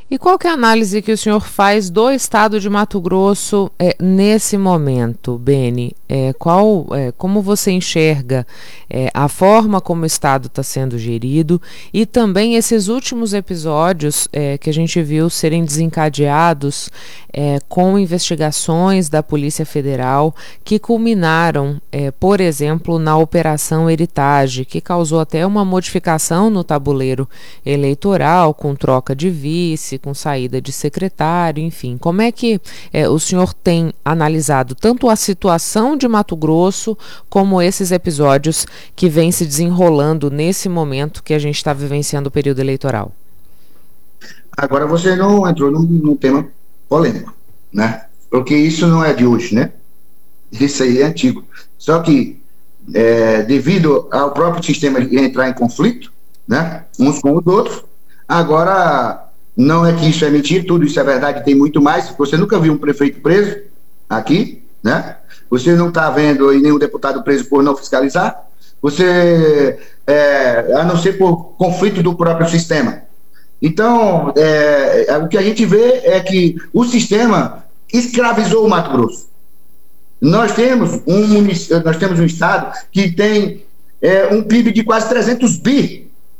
E qual que é a análise que o senhor faz do estado de Mato Grosso nesse momento, Beni? Como você enxerga a forma como o estado está sendo gerido e também esses últimos episódios que a gente viu serem desencadeados com investigações da Polícia Federal que culminaram, por exemplo, na Operação Heritage, que causou até uma modificação no tabuleiro eleitoral, com troca de vice, com saída de secretário, enfim. Como é que o senhor tem analisado tanto a situação de Mato Grosso como esses episódios que vêm se desenrolando nesse momento que a gente está vivenciando o período eleitoral? Agora você não entrou num tema polêmico, né? Porque isso não é de hoje, né? Isso aí é antigo. Só que, devido ao próprio sistema entrar em conflito, né? Uns com os outros, agora não é que isso é mentira, tudo isso é verdade, tem muito mais. Você nunca viu um prefeito preso aqui, né? Você não está vendo aí nenhum deputado preso por não fiscalizar. Você, a não ser por conflito do próprio sistema. Então, o que a gente vê é que o sistema escravizou o Mato Grosso. Nós temos um estado que tem um PIB de quase 300 bi.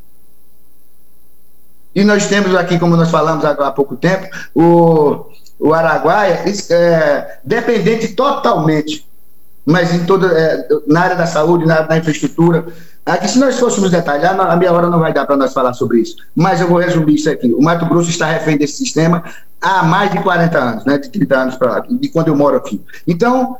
E nós temos aqui, como nós falamos há pouco tempo, o Araguaia dependente totalmente, mas na área da saúde, na infraestrutura. Aqui, se nós fôssemos detalhar, a meia hora não vai dar para nós falar sobre isso. Mas eu vou resumir isso aqui. O Mato Grosso está refém desse sistema há mais de 40 anos, né, de 30 anos para lá, de quando eu moro aqui. Então,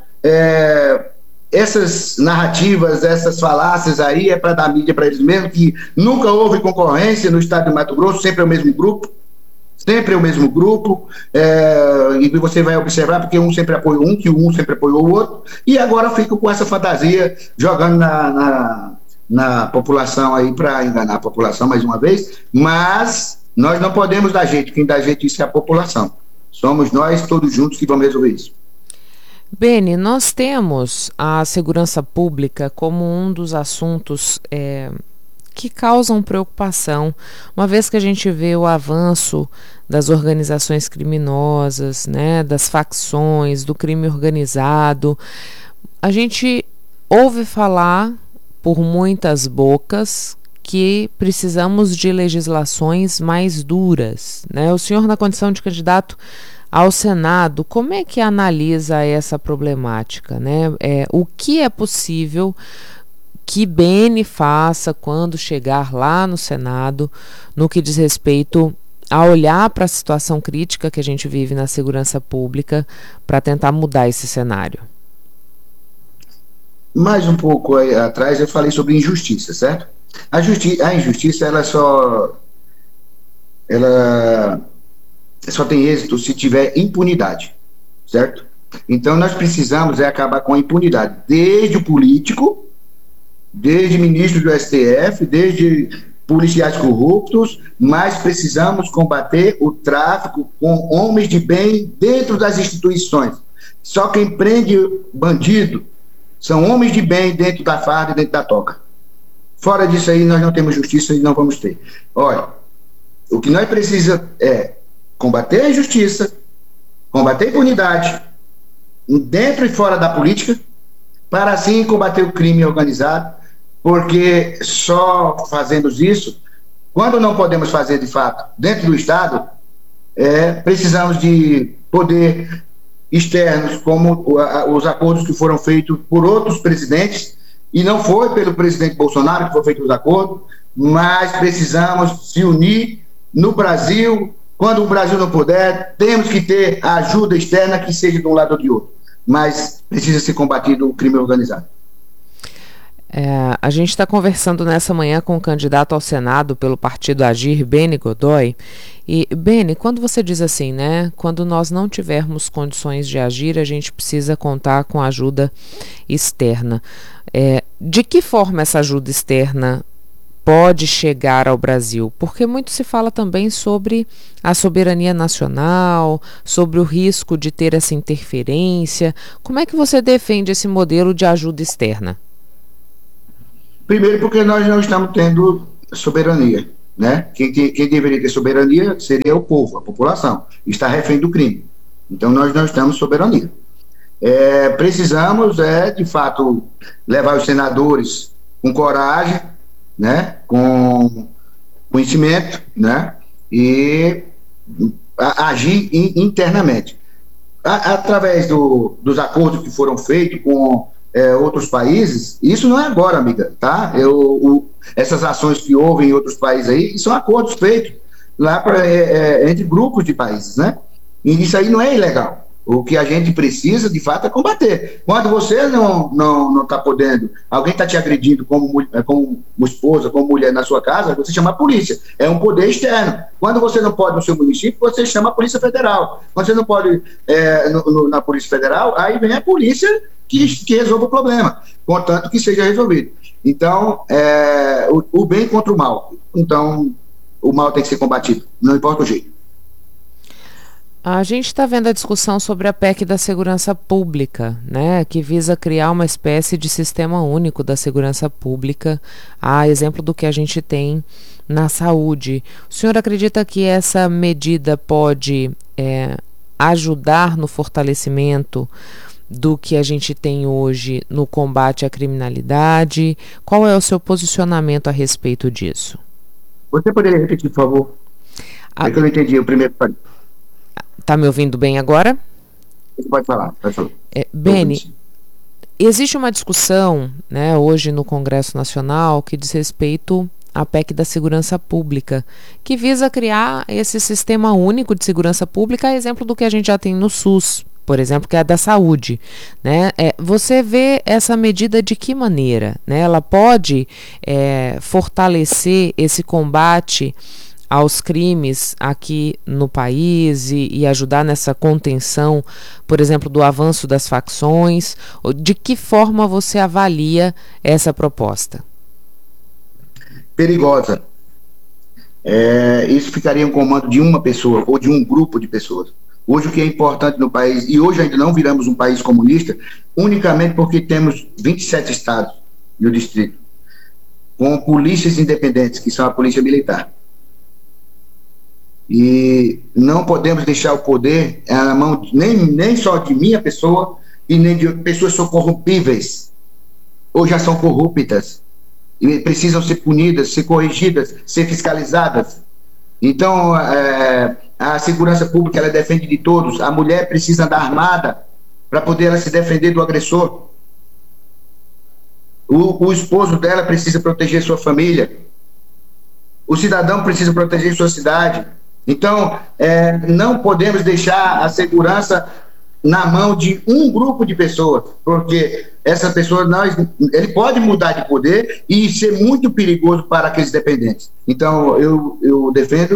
essas narrativas, essas falácias aí é para dar mídia para eles mesmos, que nunca houve concorrência no estado de Mato Grosso, sempre é o mesmo grupo. Sempre é o mesmo grupo, e você vai observar porque um sempre apoiou um, que um sempre apoiou o outro, e agora fica com essa fantasia jogando na população aí para enganar a população mais uma vez, mas nós não podemos dar jeito, quem dá jeito isso é a população. Somos nós todos juntos que vamos resolver isso. Beni, nós temos a segurança pública como um dos assuntos que causam preocupação, uma vez que a gente vê o avanço das organizações criminosas, né, das facções, do crime organizado. A gente ouve falar por muitas bocas que precisamos de legislações mais duras, né? O senhor, na condição de candidato ao Senado, como é que analisa essa problemática, né? O que é possível que Beni faça quando chegar lá no Senado, no que diz respeito a olhar para a situação crítica que a gente vive na segurança pública para tentar mudar esse cenário? Mais um pouco aí atrás eu falei sobre injustiça, certo? A injustiça ela só tem êxito se tiver impunidade, certo? Então nós precisamos acabar com a impunidade, desde o político, desde ministros do STF, desde policiais corruptos, mas precisamos combater o tráfico com homens de bem dentro das instituições. Só quem prende bandido são homens de bem dentro da farda e dentro da toca. Fora disso aí, nós não temos justiça e não vamos ter. Olha, o que nós precisamos é combater a injustiça, combater a impunidade, dentro e fora da política, para assim combater o crime organizado, porque só fazemos isso, quando não podemos fazer de fato dentro do Estado, precisamos de poder externos, como os acordos que foram feitos por outros presidentes, e não foi pelo presidente Bolsonaro que foi feito os acordos, mas precisamos se unir no Brasil. Quando o Brasil não puder, temos que ter a ajuda externa que seja de um lado ou de outro, mas precisa ser combatido o crime organizado. A gente está conversando nessa manhã com o candidato ao Senado pelo partido Agir, Beni Godoy. E, Beni, quando você diz assim, né? Quando nós não tivermos condições de agir, a gente precisa contar com ajuda externa. De que forma essa ajuda externa pode chegar ao Brasil? Porque muito se fala também sobre a soberania nacional, sobre o risco de ter essa interferência. Como é que você defende esse modelo de ajuda externa? Primeiro porque nós não estamos tendo soberania, né? Quem deveria ter soberania seria o povo, a população. Está refém do crime. Então, nós não temos soberania. Precisamos, de fato, levar os senadores com coragem, né? Com conhecimento, né? E agir internamente. Através dos acordos que foram feitos com outros países, isso não é agora, amiga, tá? Essas ações que houve em outros países aí, são acordos feitos lá entre grupos de países, né? E isso aí não é ilegal. O que a gente precisa, de fato, é combater. Quando você não está podendo, alguém está te agredindo como esposa, como mulher na sua casa, você chama a polícia. É um poder externo. Quando você não pode no seu município, você chama a Polícia Federal. Quando você não pode na Polícia Federal, aí vem a polícia que resolve o problema, contanto que seja resolvido. Então, o bem contra o mal. Então, o mal tem que ser combatido, não importa o jeito. A gente está vendo a discussão sobre a PEC da segurança pública, né, que visa criar uma espécie de sistema único da segurança pública, a exemplo do que a gente tem na saúde. O senhor acredita que essa medida pode ajudar no fortalecimento do que a gente tem hoje no combate à criminalidade? Qual é o seu posicionamento a respeito disso? Você poderia repetir, por favor? É que eu não entendi o primeiro. Está me ouvindo bem agora? Pode falar. Beni, existe uma discussão, né, hoje no Congresso Nacional que diz respeito à PEC da segurança pública, que visa criar esse sistema único de segurança pública, a exemplo do que a gente já tem no SUS, por exemplo, que é a da saúde, né? Você vê essa medida de que maneira, né? Ela pode fortalecer esse combate aos crimes aqui no país e ajudar nessa contenção, por exemplo, do avanço das facções? De que forma você avalia essa proposta? Perigosa. Isso ficaria em comando de uma pessoa ou de um grupo de pessoas. Hoje o que é importante no país, e hoje ainda não viramos um país comunista, unicamente porque temos 27 estados no distrito, com polícias independentes, que são a polícia militar. E não podemos deixar o poder na mão nem só de minha pessoa e nem de pessoas que são corrompíveis ou já são corruptas e precisam ser punidas, ser corrigidas, ser fiscalizadas. Então, a segurança pública, ela defende de todos. A mulher precisa andar armada para poder ela se defender do agressor. O esposo dela precisa proteger sua família. O cidadão precisa proteger sua cidade. Então, não podemos deixar a segurança na mão de um grupo de pessoas, porque essa pessoa, ele pode mudar de poder e ser muito perigoso para aqueles dependentes. Então, eu defendo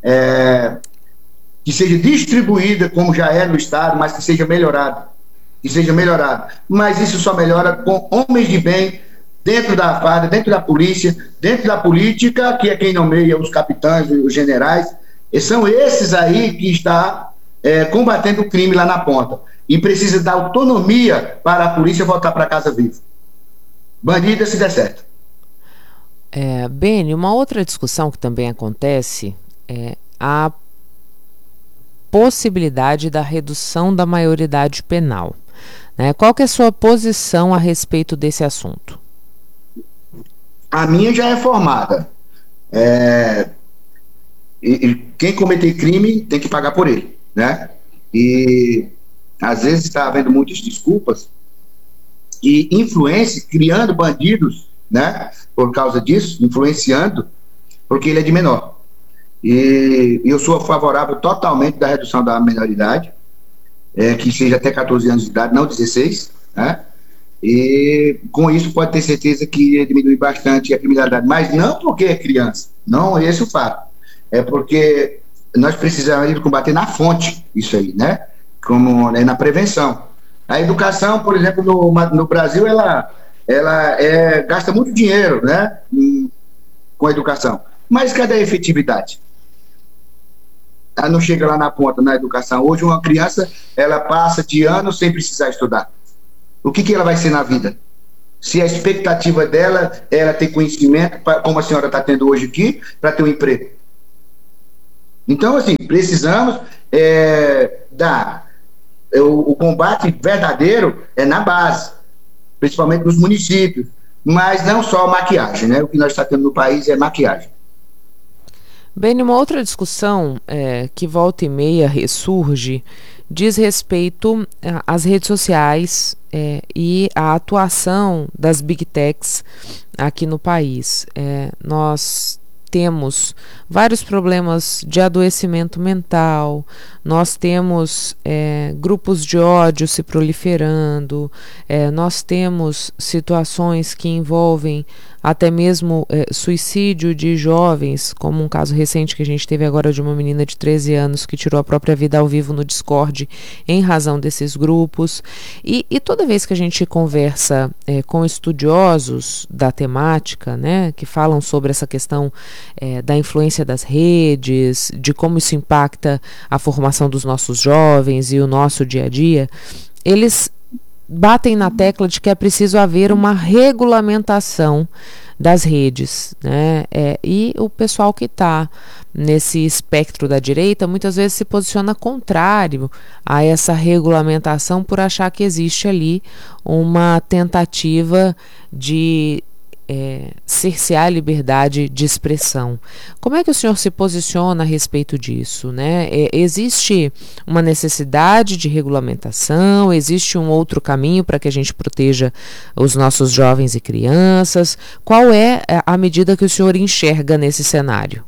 que seja distribuída, como já é no Estado, mas que seja melhorado. Mas isso só melhora com homens de bem, dentro da farda, dentro da polícia, dentro da política, que é quem nomeia os capitães, os generais. E são esses aí que está combatendo o crime lá na ponta. E precisa dar autonomia para a polícia voltar para casa viva. Bandido se der certo. Beni, uma outra discussão que também acontece é a possibilidade da redução da maioridade penal, né? Qual que é a sua posição a respeito desse assunto? A minha já é formada. E quem cometer crime tem que pagar por ele, né? E às vezes está havendo muitas desculpas e influência, criando bandidos, né? Por causa disso, influenciando, porque ele é de menor. E eu sou favorável totalmente da redução da menoridade, que seja até 14 anos de idade, não 16, né? E com isso pode ter certeza que diminui bastante a criminalidade, mas não porque é criança, não é esse o fato. É porque nós precisamos combater na fonte isso aí, né? Como na prevenção. A educação, por exemplo, no Brasil, ela gasta muito dinheiro, né? Com a educação. Mas cadê a efetividade? Ela não chega lá na ponta na educação. Hoje uma criança, ela passa de anos sem precisar estudar. O que ela vai ser na vida? Se a expectativa dela é ela ter conhecimento, como a senhora está tendo hoje aqui, para ter um emprego. Então, assim, precisamos o combate verdadeiro é na base, principalmente nos municípios, mas não só maquiagem, né? O que nós estamos tendo no país é maquiagem. Bem, uma outra discussão que volta e meia ressurge diz respeito às redes sociais e à atuação das Big Techs aqui no país. Nós temos vários problemas de adoecimento mental, nós temos grupos de ódio se proliferando, nós temos situações que envolvem até mesmo suicídio de jovens, como um caso recente que a gente teve agora de uma menina de 13 anos que tirou a própria vida ao vivo no Discord em razão desses grupos. E toda vez que a gente conversa com estudiosos da temática, né, que falam sobre essa questão da influência das redes, de como isso impacta a formação dos nossos jovens e o nosso dia a dia, eles batem na tecla de que é preciso haver uma regulamentação das redes, né? E o pessoal que está nesse espectro da direita muitas vezes se posiciona contrário a essa regulamentação por achar que existe ali uma tentativa de cercear a liberdade de expressão. Como é que o senhor se posiciona a respeito disso, né? Existe uma necessidade de regulamentação? Existe um outro caminho para que a gente proteja os nossos jovens e crianças? Qual é a medida que o senhor enxerga nesse cenário?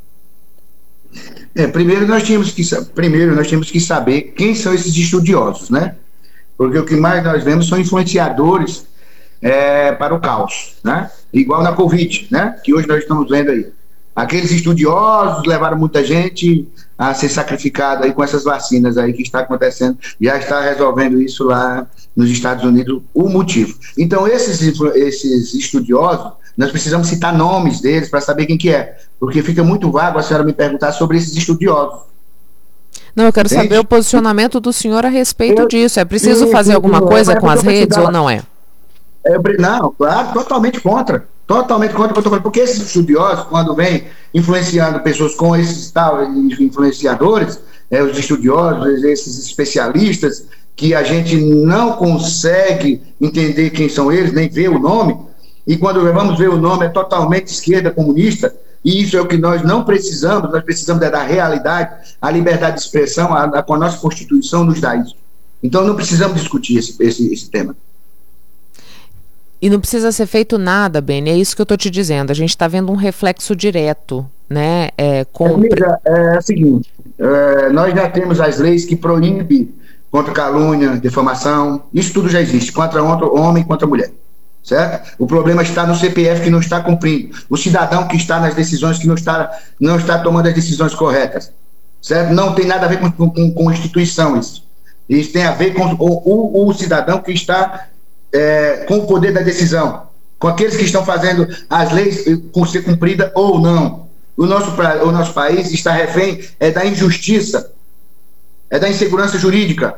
Primeiro nós tínhamos que saber quem são esses estudiosos, né? Porque o que mais nós vemos são influenciadores para o caos, né? Igual na Covid, né? Que hoje nós estamos vendo aí. Aqueles estudiosos levaram muita gente a ser sacrificada aí com essas vacinas aí que está acontecendo, já está resolvendo isso lá nos Estados Unidos, o motivo. Então, esses estudiosos, nós precisamos citar nomes deles para saber quem que é, porque fica muito vago a senhora me perguntar sobre esses estudiosos. Não, eu quero saber o posicionamento do senhor a respeito disso. É preciso fazer alguma coisa com as redes ou não é? Não, claro, totalmente contra o que eu estou falando, porque esses estudiosos, quando vêm influenciando pessoas com esses influenciadores, os estudiosos, esses especialistas, que a gente não consegue entender quem são eles, nem ver o nome, e quando vamos ver o nome é totalmente esquerda comunista, e isso é o que nós não precisamos, nós precisamos da realidade, a liberdade de expressão, com a nossa Constituição nos dá isso. Então não precisamos discutir esse tema. E não precisa ser feito nada, Beni, é isso que eu estou te dizendo. A gente está vendo um reflexo direto, né? É o seguinte, nós já temos as leis que proíbem contra calúnia, defamação, isso tudo já existe, contra homem e contra mulher, certo? O problema está no CPF que não está cumprindo, o cidadão que está nas decisões que não está tomando as decisões corretas, certo? Não tem nada a ver com instituição isso. Isso tem a ver com o cidadão que está com o poder da decisão, com aqueles que estão fazendo as leis com ser cumprida ou não. O nosso país está refém da injustiça, da insegurança jurídica.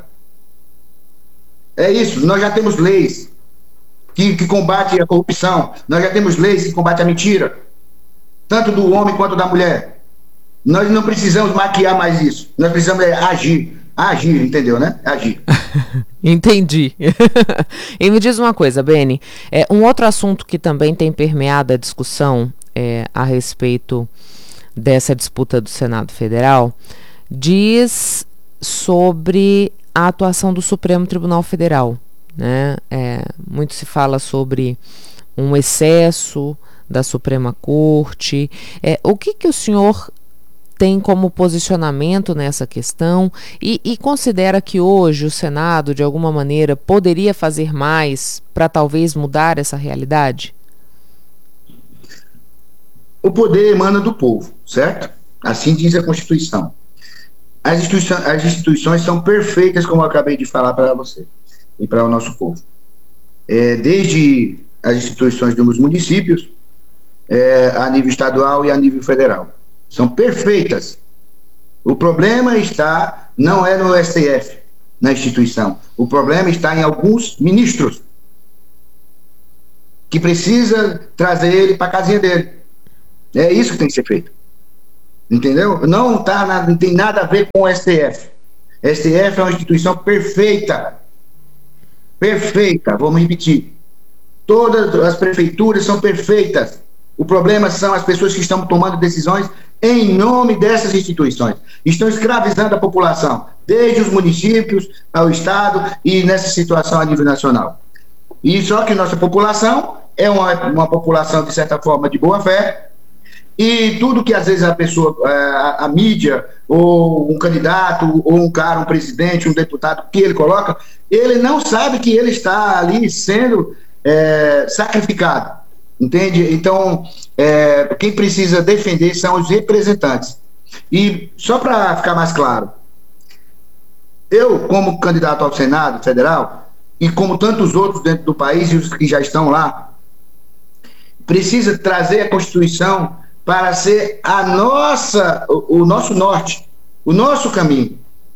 É isso, nós já temos leis que combatem a corrupção, nós já temos leis que combatem a mentira, tanto do homem quanto da mulher. Nós não precisamos maquiar mais isso, nós precisamos agir, entendeu, né? Agir. Entendi. E me diz uma coisa, Beni, um outro assunto que também tem permeado a discussão a respeito dessa disputa do Senado Federal diz sobre a atuação do Supremo Tribunal Federal, né? Muito se fala sobre um excesso da Suprema Corte. O que o senhor tem como posicionamento nessa questão e considera que hoje o Senado, de alguma maneira, poderia fazer mais para talvez mudar essa realidade? O poder emana do povo, certo? Assim diz a Constituição. As instituições são perfeitas, como eu acabei de falar para você e para o nosso povo. Desde as instituições dos municípios, a nível estadual e a nível federal. São perfeitas. O problema não é no STF, na instituição. O problema está em alguns ministros. que precisa trazer ele para a casinha dele. É isso que tem que ser feito. Entendeu? Não tem nada a ver com o STF. STF é uma instituição perfeita. Perfeita, vamos repetir. Todas as prefeituras são perfeitas. O problema são as pessoas que estão tomando decisões em nome dessas instituições. Estão escravizando a população, desde os municípios ao Estado e nessa situação a nível nacional. E só que nossa população é uma população, de certa forma, de boa fé, e tudo que às vezes a pessoa, a mídia, ou um candidato, ou um cara, um presidente, um deputado, que ele coloca, ele não sabe que ele está ali sendo sacrificado, entende? Então, quem precisa defender são os representantes. E só para ficar mais claro, eu, como candidato ao Senado Federal, e como tantos outros dentro do país, e os que já estão lá, precisa trazer a Constituição para ser o nosso norte, o nosso caminho.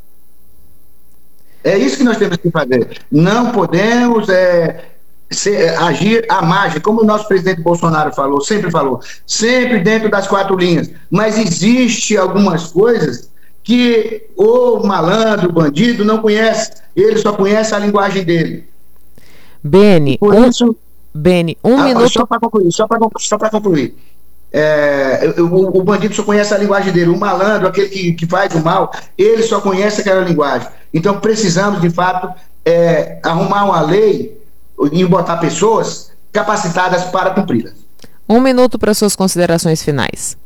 É isso que nós temos que fazer. Não podemos agir à margem, como o nosso presidente Bolsonaro falou, sempre dentro das 4 linhas. Mas existe algumas coisas que o malandro, o bandido, não conhece. Ele só conhece a linguagem dele. Beni, minuto. Só para concluir. O bandido só conhece a linguagem dele. O malandro, aquele que faz o mal, ele só conhece aquela linguagem. Então precisamos, de fato, arrumar uma lei e botar pessoas capacitadas para cumpri-las. 1 minuto para suas considerações finais.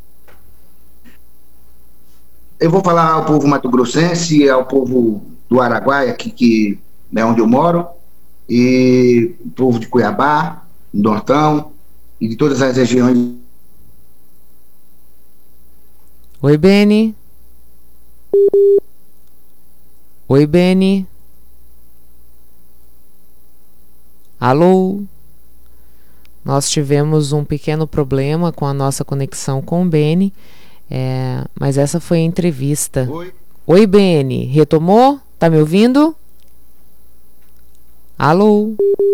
Eu vou falar ao povo mato-grossense, ao povo do Araguaia, aqui que é onde eu moro, e o povo de Cuiabá, do Nortão e de todas as regiões. Oi, Beni. Oi, Beni. Alô? Nós tivemos um pequeno problema com a nossa conexão com o Beni, mas essa foi a entrevista. Oi, Beni. Retomou? Tá me ouvindo? Alô?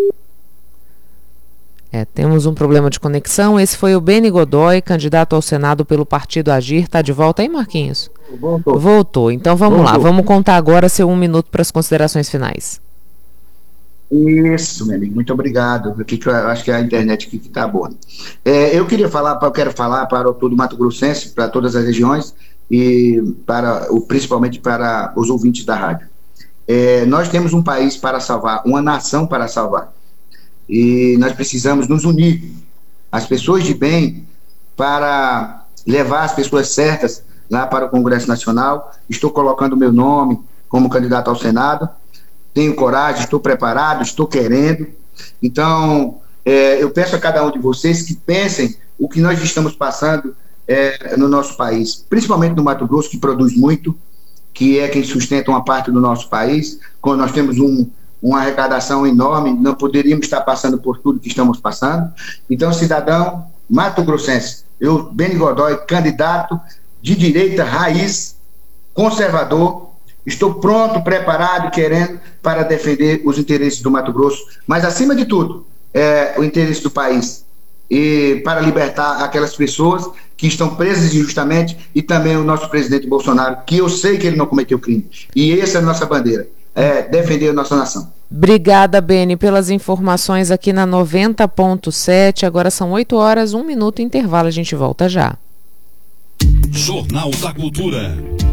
Temos um problema de conexão. Esse foi o Beni Godoy, candidato ao Senado pelo Partido Agir. Tá de volta aí, Marquinhos? Voltou. Então vamos lá. Vamos contar agora seu 1 minuto para as considerações finais. Isso, meu amigo. Muito obrigado. Eu acho que a internet aqui está boa. Eu quero falar para todo o Mato Grossense, para todas as regiões e principalmente para os ouvintes da rádio. Nós temos um país para salvar, uma nação para salvar. E nós precisamos nos unir, as pessoas de bem, para levar as pessoas certas lá para o Congresso Nacional. Estou colocando o meu nome como candidato ao Senado. Tenho coragem, estou preparado, estou querendo. Então, eu peço a cada um de vocês que pensem o que nós estamos passando no nosso país, principalmente no Mato Grosso, que produz muito, que é quem sustenta uma parte do nosso país. Quando nós temos uma arrecadação enorme, não poderíamos estar passando por tudo que estamos passando. Então, cidadão mato-grossense, eu, Beni Godoy, candidato de direita raiz, conservador, estou pronto, preparado e querendo para defender os interesses do Mato Grosso, mas acima de tudo, o interesse do país, e para libertar aquelas pessoas que estão presas injustamente, e também o nosso presidente Bolsonaro, que eu sei que ele não cometeu crime, e essa é a nossa bandeira, defender a nossa nação. Obrigada, Beni, pelas informações aqui na 90.7. Agora são 8 horas, 1 minuto, intervalo, a gente volta já. Jornal da Cultura.